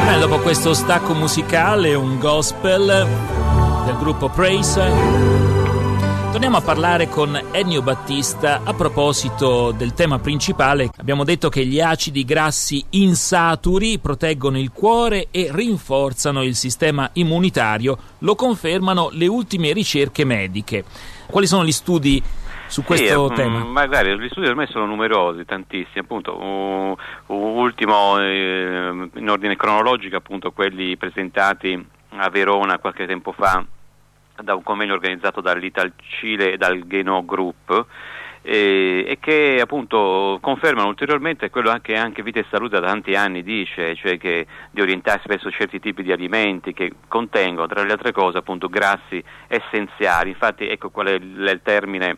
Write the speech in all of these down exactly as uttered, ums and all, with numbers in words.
Beh, dopo questo stacco musicale, un gospel del gruppo Praise, torniamo a parlare con Ennio Battista a proposito del tema principale. Abbiamo detto che gli acidi grassi insaturi proteggono il cuore e rinforzano il sistema immunitario, lo confermano le ultime ricerche mediche. Quali sono gli studi su questo sì, tema? Magari gli studi ormai sono numerosi, tantissimi, appunto, uh, ultimo eh, in ordine cronologico, appunto quelli presentati a Verona qualche tempo fa da un convegno organizzato dall'Italcile e dal Geno Group, eh, e che appunto confermano ulteriormente quello che anche Vita e Salute da tanti anni dice, cioè che di orientarsi verso certi tipi di alimenti che contengono, tra le altre cose, appunto grassi essenziali. Infatti ecco qual è il, il termine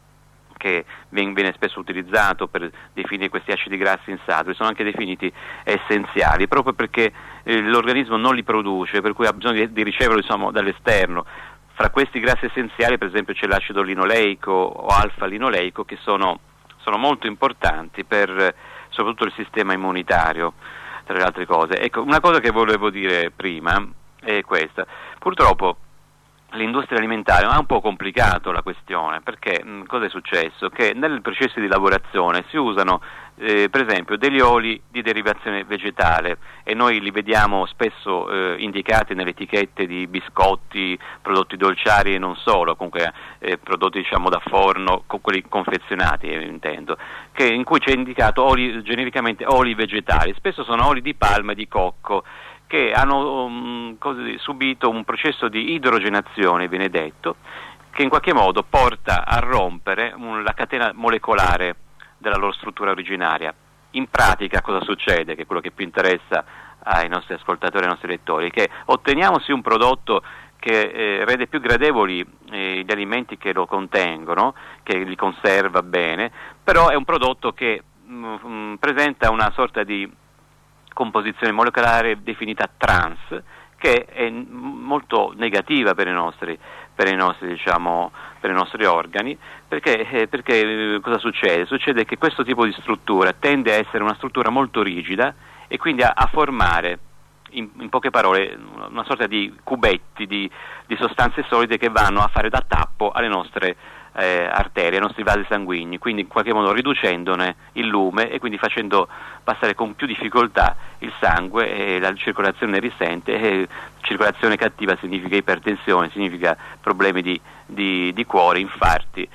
che viene spesso utilizzato per definire questi acidi grassi insaturi, sono anche definiti essenziali, proprio perché eh, l'organismo non li produce, per cui ha bisogno di, di riceverlo, diciamo, dall'esterno. Fra questi grassi essenziali, per esempio, c'è l'acido linoleico o alfa-linoleico, che sono, sono molto importanti per soprattutto il sistema immunitario, tra le altre cose. Ecco, una cosa che volevo dire prima è questa. Purtroppo l'industria alimentare ha un po' complicato la questione, perché mh, cosa è successo? Che nel processo di lavorazione si usano eh, per esempio degli oli di derivazione vegetale, e noi li vediamo spesso eh, indicati nelle etichette di biscotti, prodotti dolciari e non solo, comunque eh, prodotti, diciamo, da forno, con quelli confezionati, eh, intendo, che, in cui c'è indicato oli, genericamente oli vegetali. Spesso sono oli di palma e di cocco, che hanno um, così, subito un processo di idrogenazione, viene detto, che in qualche modo porta a rompere un, la catena molecolare della loro struttura originaria. In pratica cosa succede? Che è quello che più interessa ai nostri ascoltatori e ai nostri lettori, che otteniamo sì un prodotto che eh, rende più gradevoli eh, gli alimenti che lo contengono, che li conserva bene, però è un prodotto che mh, presenta una sorta di composizione molecolare definita trans, che è molto negativa per i nostri, per i nostri, diciamo, per i nostri organi, perché, eh, perché eh, cosa succede? Succede che questo tipo di struttura tende a essere una struttura molto rigida e quindi a, a formare, in, in poche parole, una sorta di cubetti di, di sostanze solide che vanno a fare da tappo alle nostre Eh, arterie, ai nostri vasi sanguigni, quindi in qualche modo riducendone il lume e quindi facendo passare con più difficoltà il sangue, e la circolazione risente. E circolazione cattiva significa ipertensione, significa problemi di, di, di cuore, infarti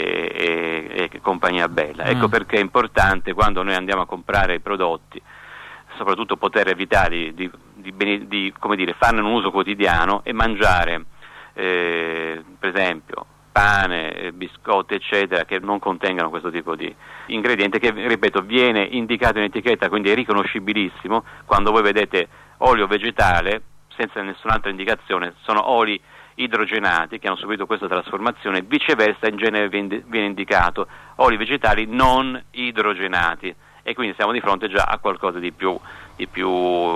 e, e, e compagnia bella. Mm. Ecco perché è importante, quando noi andiamo a comprare i prodotti, soprattutto poter evitare di, di, di, di come dire, farne un uso quotidiano e mangiare eh, per esempio pane, biscotti, eccetera, che non contengano questo tipo di ingrediente, che, ripeto, viene indicato in etichetta, quindi è riconoscibilissimo. Quando voi vedete olio vegetale, senza nessun'altra indicazione, sono oli idrogenati che hanno subito questa trasformazione, viceversa in genere viene indicato oli vegetali non idrogenati, e quindi siamo di fronte già a qualcosa di più, di più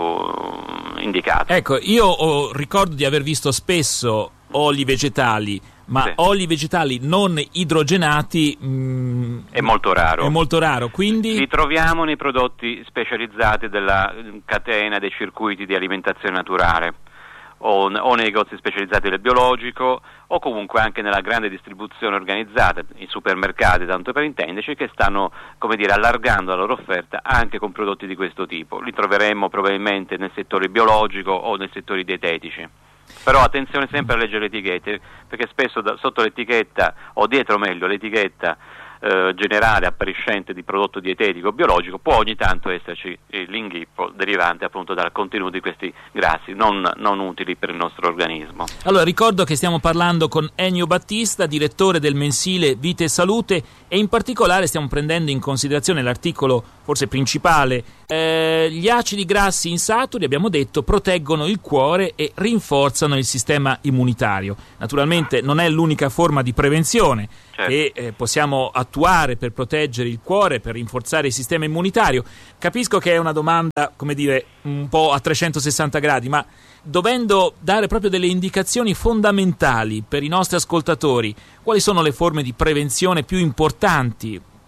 indicato. Ecco, io ho, ricordo di aver visto spesso oli vegetali, ma sì, oli vegetali non idrogenati mh, è molto raro. È molto raro, quindi li troviamo nei prodotti specializzati della catena dei circuiti di alimentazione naturale, o, o nei negozi specializzati del biologico, o comunque anche nella grande distribuzione organizzata, i supermercati, tanto per intenderci, che stanno, come dire, allargando la loro offerta anche con prodotti di questo tipo. Li troveremo probabilmente nel settore biologico o nei settori dietetici. Però attenzione sempre a leggere le etichette, perché spesso da, sotto l'etichetta, o dietro meglio l'etichetta eh, generale appariscente di prodotto dietetico biologico, può ogni tanto esserci eh, l'inghippo derivante appunto dal contenuto di questi grassi non, non utili per il nostro organismo. Allora, ricordo che stiamo parlando con Ennio Battista, direttore del mensile Vita e Salute, e in particolare stiamo prendendo in considerazione l'articolo forse principale. Eh, gli acidi grassi insaturi, abbiamo detto, proteggono il cuore e rinforzano il sistema immunitario. Naturalmente non è l'unica forma di prevenzione, certo, che eh, possiamo attuare per proteggere il cuore, per rinforzare il sistema immunitario. Capisco che è una domanda, come dire, un po' a trecentosessanta gradi, ma dovendo dare proprio delle indicazioni fondamentali per i nostri ascoltatori, quali sono le forme di prevenzione più importanti?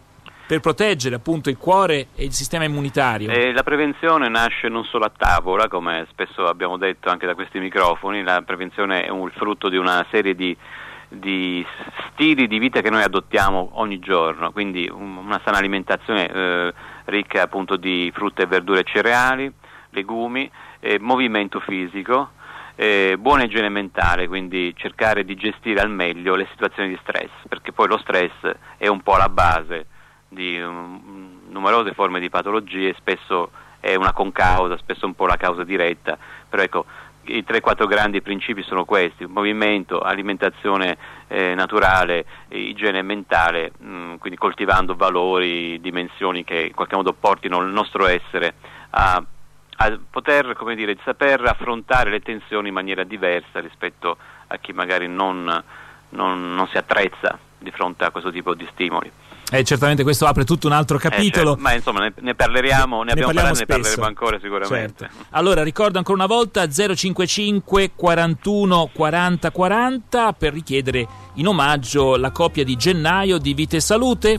per proteggere appunto il cuore e il sistema immunitario. E la prevenzione nasce non solo a tavola, come spesso abbiamo detto anche da questi microfoni. La prevenzione è un, il frutto di una serie di, di stili di vita che noi adottiamo ogni giorno, quindi un, una sana alimentazione eh, ricca appunto di frutta e verdure e cereali, legumi, eh, movimento fisico, eh, buona igiene mentale, quindi cercare di gestire al meglio le situazioni di stress, perché poi lo stress è un po' la base di um, numerose forme di patologie, spesso è una concausa, spesso un po' la causa diretta, però ecco, i tre quattro grandi principi sono questi: movimento, alimentazione eh, naturale, igiene mentale, mh, quindi coltivando valori, dimensioni che in qualche modo portino il nostro essere a, a poter, come dire, saper affrontare le tensioni in maniera diversa rispetto a chi magari non, non, non si attrezza di fronte a questo tipo di stimoli. Eh, certamente questo apre tutto un altro capitolo. Eh, certo. Ma insomma ne, ne parleremo, ne, ne abbiamo parlato, ne parleremo ancora sicuramente. Certo. Allora ricordo ancora una volta zero cinquantacinque quarantuno quaranta quaranta per richiedere in omaggio la copia di gennaio di Vita e Salute.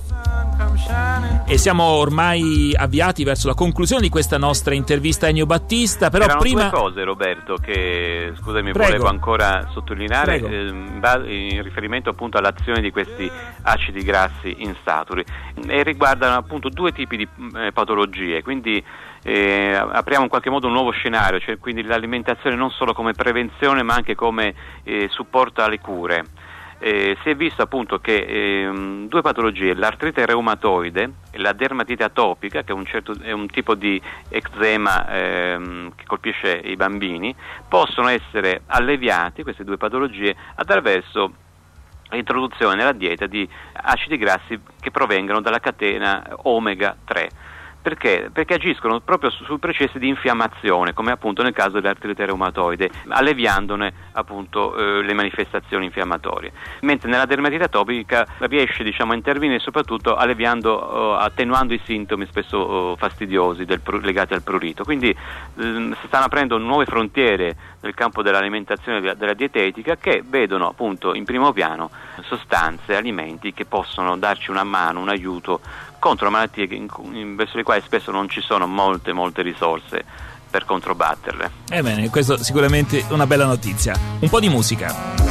E siamo ormai avviati verso la conclusione di questa nostra intervista a Ennio Battista, però erano prima due cose, Roberto, che scusami Prego. volevo ancora sottolineare eh, in riferimento appunto all'azione di questi acidi grassi insaturi, e riguardano appunto due tipi di eh, patologie, quindi eh, apriamo in qualche modo un nuovo scenario, cioè quindi l'alimentazione non solo come prevenzione ma anche come eh, supporto alle cure. Eh, si è visto appunto che eh, due patologie, l'artrite reumatoide e la dermatite atopica, che è un, certo, è un tipo di eczema eh, che colpisce i bambini, possono essere alleviati, queste due patologie, attraverso l'introduzione nella dieta di acidi grassi che provengono dalla catena omega tre. Perché? Perché agiscono proprio su, su processi di infiammazione, come appunto nel caso dell'artrite reumatoide, alleviandone appunto eh, le manifestazioni infiammatorie. Mentre nella dermatite atopica riesce, diciamo, a intervenire soprattutto alleviando, eh, attenuando i sintomi spesso eh, fastidiosi del, legati al prurito. Quindi eh, si stanno aprendo nuove frontiere nel campo dell'alimentazione e della, della dietetica, che vedono appunto in primo piano sostanze, alimenti che possono darci una mano, un aiuto contro malattie che, in, in, verso le quali spesso non ci sono molte molte risorse per controbatterle. Ebbene, questo sicuramente è una bella notizia. Un po' di musica.